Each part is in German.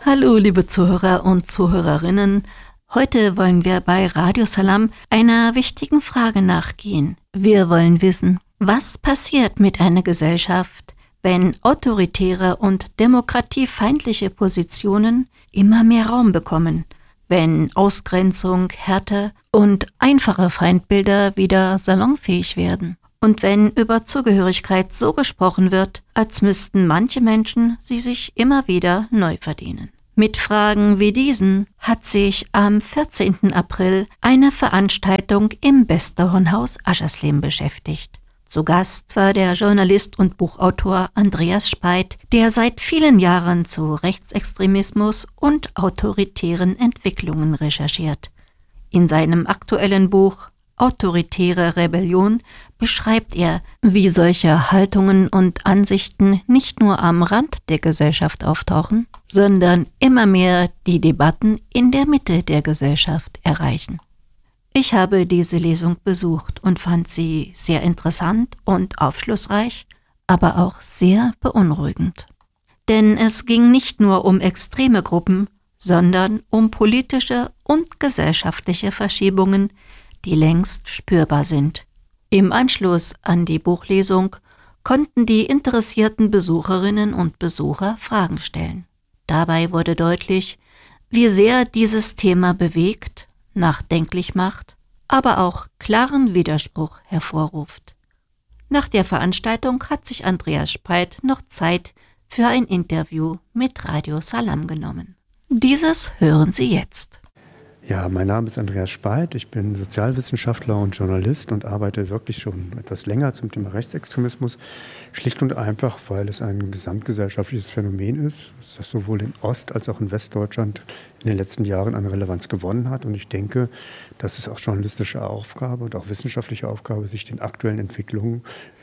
Hallo, liebe Zuhörer und Zuhörerinnen. Heute wollen wir bei Radio Salam einer wichtigen Frage nachgehen. Wir wollen wissen, was passiert mit einer Gesellschaft, wenn autoritäre und demokratiefeindliche Positionen immer mehr Raum bekommen, wenn Ausgrenzung, Härte und einfache Feindbilder wieder salonfähig werden und wenn über Zugehörigkeit so gesprochen wird, als müssten manche Menschen sie sich immer wieder neu verdienen. Mit Fragen wie diesen hat sich am 14. April eine Veranstaltung im Westerhornhaus Aschersleben beschäftigt. Zu Gast war der Journalist und Buchautor Andreas Speit, der seit vielen Jahren zu Rechtsextremismus und autoritären Entwicklungen recherchiert. In seinem aktuellen Buch Autoritäre Rebellion beschreibt er, wie solche Haltungen und Ansichten nicht nur am Rand der Gesellschaft auftauchen, sondern immer mehr die Debatten in der Mitte der Gesellschaft erreichen. Ich habe diese Lesung besucht und fand sie sehr interessant und aufschlussreich, aber auch sehr beunruhigend. Denn es ging nicht nur um extreme Gruppen, sondern um politische und gesellschaftliche Verschiebungen, die längst spürbar sind. Im Anschluss an die Buchlesung konnten die interessierten Besucherinnen und Besucher Fragen stellen. Dabei wurde deutlich, wie sehr dieses Thema bewegt, nachdenklich macht, aber auch klaren Widerspruch hervorruft. Nach der Veranstaltung hat sich Andreas Speit noch Zeit für ein Interview mit Radio Salam genommen. Dieses hören Sie jetzt. Ja, mein Name ist Andreas Speit, ich bin Sozialwissenschaftler und Journalist und arbeite wirklich schon etwas länger zum Thema Rechtsextremismus, schlicht und einfach, weil es ein gesamtgesellschaftliches Phänomen ist, das sowohl in Ost- als auch in Westdeutschland in den letzten Jahren an Relevanz gewonnen hat. Und ich denke, das ist auch journalistische Aufgabe und auch wissenschaftliche Aufgabe, sich den aktuellen Entwicklungen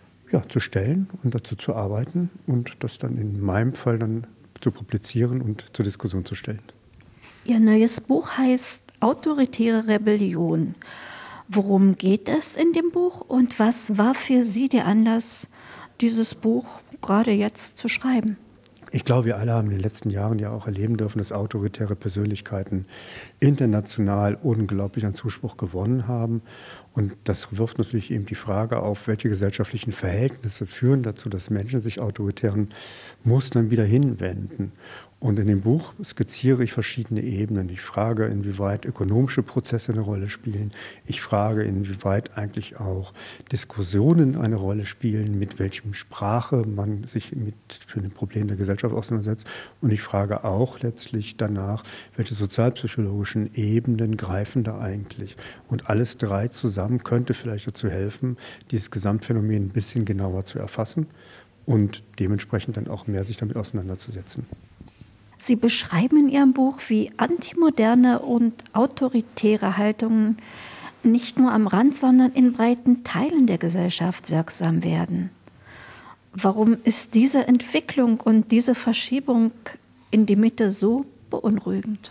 zu stellen und dazu zu arbeiten und das dann in meinem Fall dann zu publizieren und zur Diskussion zu stellen. Ihr neues Buch heißt Autoritäre Rebellion. Worum geht es in dem Buch und was war für Sie der Anlass, dieses Buch gerade jetzt zu schreiben? Ich glaube, wir alle haben in den letzten Jahren ja auch erleben dürfen, dass autoritäre Persönlichkeiten international unglaublich an Zuspruch gewonnen haben. Und das wirft natürlich eben die Frage auf, welche gesellschaftlichen Verhältnisse führen dazu, dass Menschen sich autoritären Mustern wieder hinwenden. Und in dem Buch skizziere ich verschiedene Ebenen. Ich frage, inwieweit ökonomische Prozesse eine Rolle spielen. Ich frage, inwieweit eigentlich auch Diskussionen eine Rolle spielen, mit welchem Sprache man sich mit den Problemen der Gesellschaft auseinandersetzt. Und ich frage auch letztlich danach, welche sozialpsychologischen Ebenen greifen da eigentlich. Und alles drei zusammen könnte vielleicht dazu helfen, dieses Gesamtphänomen ein bisschen genauer zu erfassen und dementsprechend dann auch mehr sich damit auseinanderzusetzen. Sie beschreiben in Ihrem Buch, wie antimoderne und autoritäre Haltungen nicht nur am Rand, sondern in breiten Teilen der Gesellschaft wirksam werden. Warum ist diese Entwicklung und diese Verschiebung in die Mitte so beunruhigend?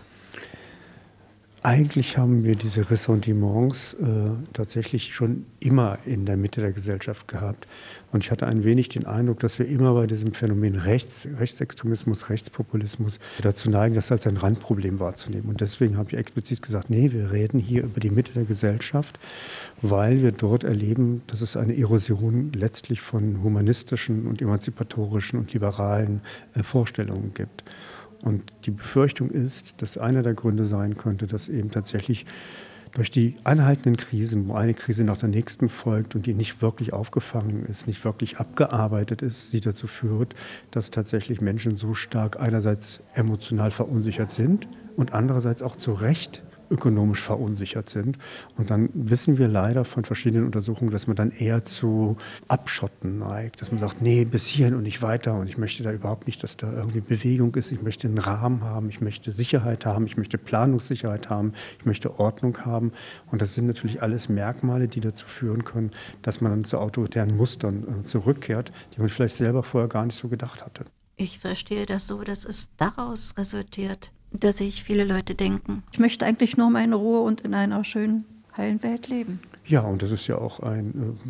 Eigentlich haben wir diese Ressentiments tatsächlich schon immer in der Mitte der Gesellschaft gehabt. Und ich hatte ein wenig den Eindruck, dass wir immer bei diesem Phänomen Rechtsextremismus, Rechtspopulismus dazu neigen, das als ein Randproblem wahrzunehmen. Und deswegen habe ich explizit gesagt, nee, wir reden hier über die Mitte der Gesellschaft, weil wir dort erleben, dass es eine Erosion letztlich von humanistischen und emanzipatorischen und liberalen Vorstellungen gibt. Und die Befürchtung ist, dass einer der Gründe sein könnte, dass eben tatsächlich durch die anhaltenden Krisen, wo eine Krise nach der nächsten folgt und die nicht wirklich aufgefangen ist, nicht wirklich abgearbeitet ist, sie dazu führt, dass tatsächlich Menschen so stark einerseits emotional verunsichert sind und andererseits auch zu Recht ökonomisch verunsichert sind. Und dann wissen wir leider von verschiedenen Untersuchungen, dass man dann eher zu Abschotten neigt, dass man sagt, nee, bis hierhin und nicht weiter und ich möchte da überhaupt nicht, dass da irgendwie Bewegung ist, ich möchte einen Rahmen haben, ich möchte Sicherheit haben, ich möchte Planungssicherheit haben, ich möchte Ordnung haben. Und das sind natürlich alles Merkmale, die dazu führen können, dass man dann zu autoritären Mustern zurückkehrt, die man vielleicht selber vorher gar nicht so gedacht hatte. Ich verstehe das so, dass es daraus resultiert, dass sich viele Leute denken, Ich möchte eigentlich nur meine Ruhe und in einer schönen, heilen Welt leben. Ja, und das ist ja auch ein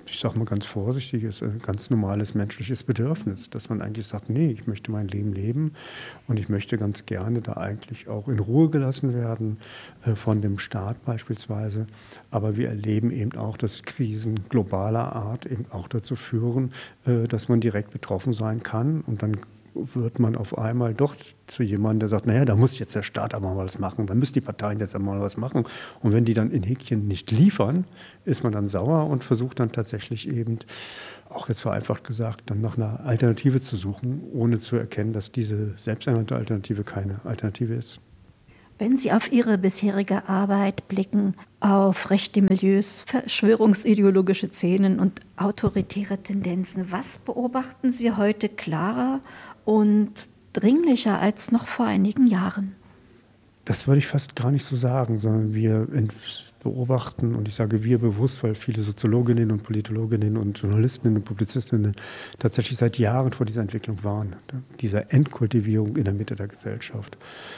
ich sage mal ganz vorsichtig, ist ein ganz normales menschliches Bedürfnis, dass man eigentlich sagt, nee, ich möchte mein Leben leben und ich möchte ganz gerne da eigentlich auch in Ruhe gelassen werden von dem Staat beispielsweise. Aber wir erleben eben auch, dass Krisen globaler Art eben auch dazu führen, dass man direkt betroffen sein kann und dann wird man auf einmal doch zu jemandem, der sagt, naja, da muss jetzt der Staat aber mal was machen, da müssen die Parteien jetzt einmal was machen. Und wenn die dann in Häkchen nicht liefern, ist man dann sauer und versucht dann tatsächlich eben, auch jetzt vereinfacht gesagt, dann nach einer Alternative zu suchen, ohne zu erkennen, dass diese selbsternannte Alternative keine Alternative ist. Wenn Sie auf Ihre bisherige Arbeit blicken, auf rechte Milieus, verschwörungsideologische Szenen und autoritäre Tendenzen, was beobachten Sie heute klarer und dringlicher als noch vor einigen Jahren? Das würde ich fast gar nicht so sagen, sondern wir beobachten, und ich sage wir bewusst, weil viele Soziologinnen und Politologinnen und Journalistinnen und Publizistinnen tatsächlich seit Jahren vor dieser Entwicklung waren, dieser Entkultivierung in der Mitte der Gesellschaft.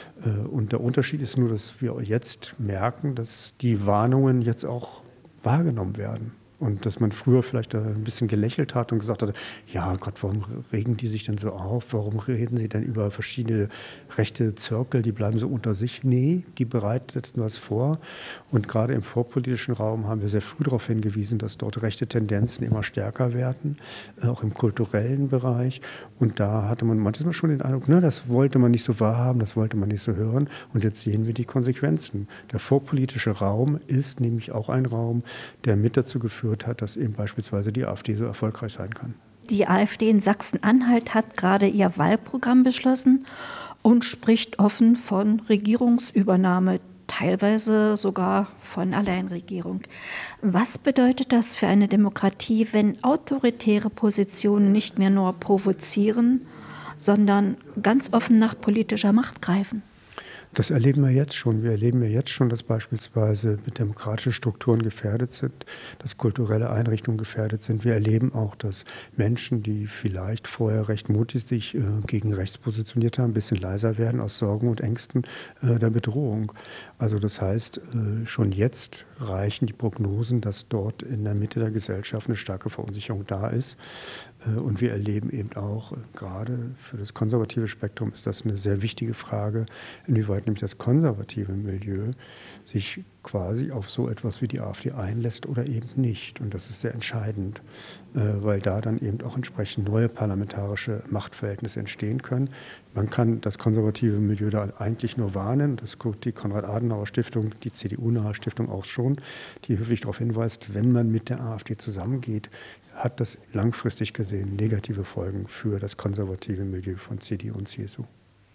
Und der Unterschied ist nur, dass wir jetzt merken, dass die Warnungen jetzt auch wahrgenommen werden. Und dass man früher vielleicht ein bisschen gelächelt hat und gesagt hat, ja Gott, warum regen die sich denn so auf? Warum reden sie denn über verschiedene rechte Zirkel, die bleiben so unter sich? Nee, die bereiteten was vor. Und gerade im vorpolitischen Raum haben wir sehr früh darauf hingewiesen, dass dort rechte Tendenzen immer stärker werden, auch im kulturellen Bereich. Und da hatte man manchmal schon den Eindruck, das wollte man nicht so wahrhaben, das wollte man nicht so hören. Und jetzt sehen wir die Konsequenzen. Der vorpolitische Raum ist nämlich auch ein Raum, der mit dazu geführt hat, dass eben beispielsweise die AfD so erfolgreich sein kann. Die AfD in Sachsen-Anhalt hat gerade ihr Wahlprogramm beschlossen und spricht offen von Regierungsübernahme, teilweise sogar von Alleinregierung. Was bedeutet das für eine Demokratie, wenn autoritäre Positionen nicht mehr nur provozieren, sondern ganz offen nach politischer Macht greifen? Das erleben wir jetzt schon. Wir erleben ja jetzt schon, dass beispielsweise mit demokratischen Strukturen gefährdet sind, dass kulturelle Einrichtungen gefährdet sind. Wir erleben auch, dass Menschen, die vielleicht vorher recht mutig sich gegen rechts positioniert haben, ein bisschen leiser werden aus Sorgen und Ängsten der Bedrohung. Also das heißt, schon jetzt reichen die Prognosen, dass dort in der Mitte der Gesellschaft eine starke Verunsicherung da ist. Und wir erleben eben auch, gerade für das konservative Spektrum ist das eine sehr wichtige Frage, inwieweit nämlich das konservative Milieu sich quasi auf so etwas wie die AfD einlässt oder eben nicht. Und das ist sehr entscheidend, weil da dann eben auch entsprechend neue parlamentarische Machtverhältnisse entstehen können. Man kann das konservative Milieu da eigentlich nur warnen. Das guckt die Konrad-Adenauer-Stiftung, die CDU-nahe Stiftung auch schon, die höflich darauf hinweist, wenn man mit der AfD zusammengeht, hat das langfristig gesehen negative Folgen für das konservative Milieu von CDU und CSU.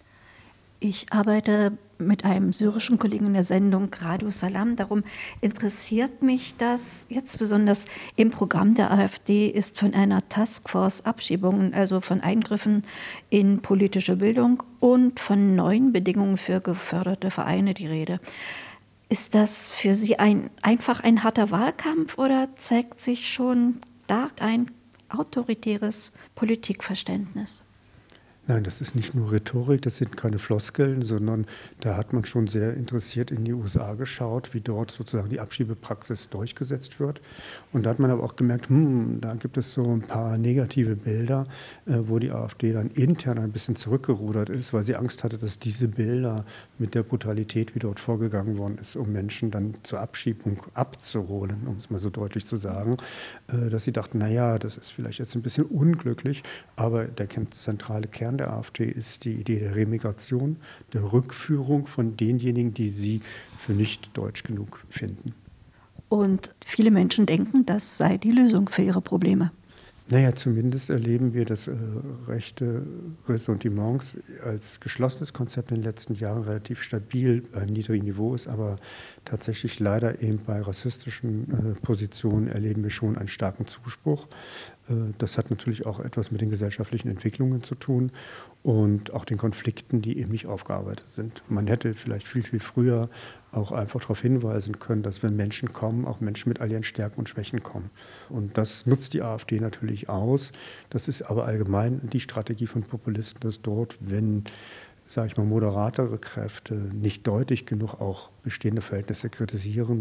Ich arbeite mit einem syrischen Kollegen in der Sendung Radio Salam. Darum interessiert mich das jetzt besonders im Programm der AfD ist von einer Taskforce Abschiebungen, also von Eingriffen in politische Bildung und von neuen Bedingungen für geförderte Vereine die Rede. Ist das für Sie einfach ein harter Wahlkampf oder zeigt sich schon da ein autoritäres Politikverständnis? Nein, das ist nicht nur Rhetorik, das sind keine Floskeln, sondern da hat man schon sehr interessiert in die USA geschaut, wie dort sozusagen die Abschiebepraxis durchgesetzt wird. Und da hat man aber auch gemerkt, da gibt es so ein paar negative Bilder, wo die AfD dann intern ein bisschen zurückgerudert ist, weil sie Angst hatte, dass diese Bilder mit der Brutalität, wie dort vorgegangen worden ist, um Menschen dann zur Abschiebung abzuholen, um es mal so deutlich zu sagen, dass sie dachten, naja, das ist vielleicht jetzt ein bisschen unglücklich, aber der zentrale Kern der AfD ist die Idee der Remigration, der Rückführung von denjenigen, die sie für nicht deutsch genug finden. Und viele Menschen denken, das sei die Lösung für ihre Probleme. Naja, zumindest erleben wir, dass rechte Ressentiments als geschlossenes Konzept in den letzten Jahren relativ stabil bei einem niedrigen Niveau ist, aber tatsächlich leider eben bei rassistischen Positionen erleben wir schon einen starken Zuspruch. Das hat natürlich auch etwas mit den gesellschaftlichen Entwicklungen zu tun und auch den Konflikten, die eben nicht aufgearbeitet sind. Man hätte vielleicht viel, viel früher auch einfach darauf hinweisen können, dass wenn Menschen kommen, auch Menschen mit all ihren Stärken und Schwächen kommen. Und das nutzt die AfD natürlich aus. Das ist aber allgemein die Strategie von Populisten, dass dort, wenn, moderatere Kräfte nicht deutlich genug auch bestehende Verhältnisse kritisieren,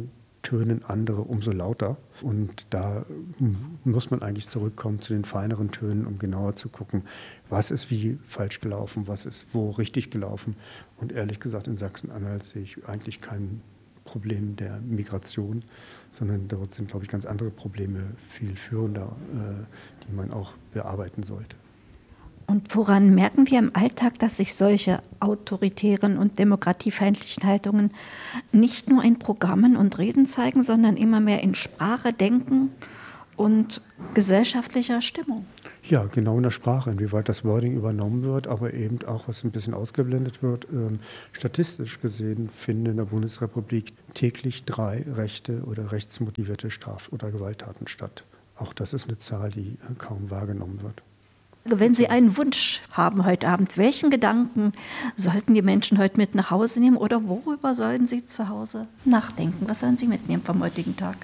tönen andere umso lauter. Und da muss man eigentlich zurückkommen zu den feineren Tönen, um genauer zu gucken, was ist wie falsch gelaufen, was ist wo richtig gelaufen. Und ehrlich gesagt, in Sachsen-Anhalt sehe ich eigentlich kein Problem der Migration, sondern dort sind, glaube ich, ganz andere Probleme viel führender, die man auch bearbeiten sollte. Und woran merken wir im Alltag, dass sich solche autoritären und demokratiefeindlichen Haltungen nicht nur in Programmen und Reden zeigen, sondern immer mehr in Sprache, Denken und gesellschaftlicher Stimmung? Ja, genau in der Sprache, inwieweit das Wording übernommen wird, aber eben auch, was ein bisschen ausgeblendet wird. Statistisch gesehen finden in der Bundesrepublik täglich 3 rechte oder rechtsmotivierte Straf- oder Gewalttaten statt. Auch das ist eine Zahl, die kaum wahrgenommen wird. Wenn Sie einen Wunsch haben heute Abend, welchen Gedanken sollten die Menschen heute mit nach Hause nehmen oder worüber sollen sie zu Hause nachdenken? Was sollen Sie mitnehmen vom heutigen Tag?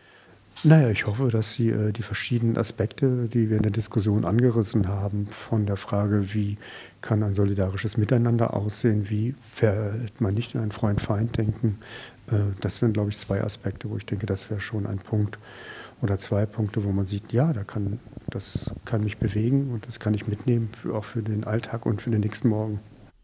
Naja, ich hoffe, dass Sie die verschiedenen Aspekte, die wir in der Diskussion angerissen haben, von der Frage, wie kann ein solidarisches Miteinander aussehen, wie verhält man nicht in ein Freund-Feind-Denken, das wären, glaube ich, 2 Aspekte, wo ich denke, das wäre schon ein Punkt oder 2 Punkte, wo man sieht, ja, das kann mich bewegen und das kann ich mitnehmen, auch für den Alltag und für den nächsten Morgen.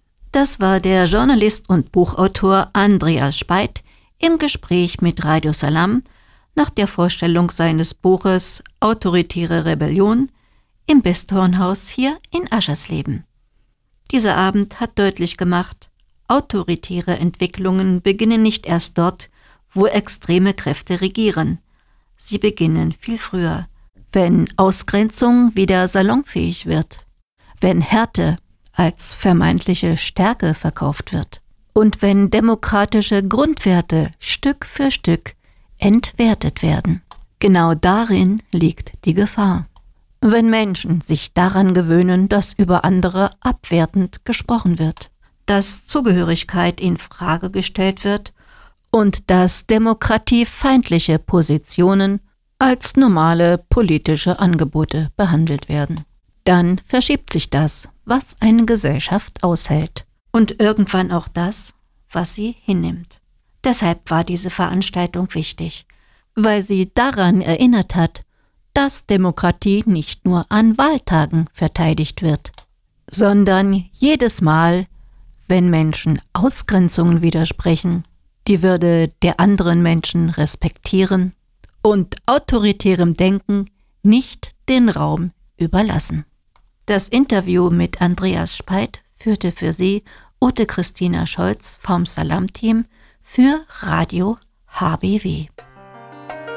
Das war der Journalist und Buchautor Andreas Speit im Gespräch mit Radio Salam nach der Vorstellung seines Buches Autoritäre Rebellion im Westhornhaus hier in Aschersleben. Dieser Abend hat deutlich gemacht, autoritäre Entwicklungen beginnen nicht erst dort, wo extreme Kräfte regieren. Sie beginnen viel früher, wenn Ausgrenzung wieder salonfähig wird, wenn Härte als vermeintliche Stärke verkauft wird und wenn demokratische Grundwerte Stück für Stück entwertet werden. Genau darin liegt die Gefahr. Wenn Menschen sich daran gewöhnen, dass über andere abwertend gesprochen wird, dass Zugehörigkeit in Frage gestellt wird und dass demokratiefeindliche Positionen als normale politische Angebote behandelt werden. Dann verschiebt sich das, was eine Gesellschaft aushält und irgendwann auch das, was sie hinnimmt. Deshalb war diese Veranstaltung wichtig, weil sie daran erinnert hat, dass Demokratie nicht nur an Wahltagen verteidigt wird, sondern jedes Mal, wenn Menschen Ausgrenzungen widersprechen, die Würde der anderen Menschen respektieren und autoritärem Denken nicht den Raum überlassen. Das Interview mit Andreas Speit führte für Sie Ute Christina Scholz vom Salam-Team für Radio HBW.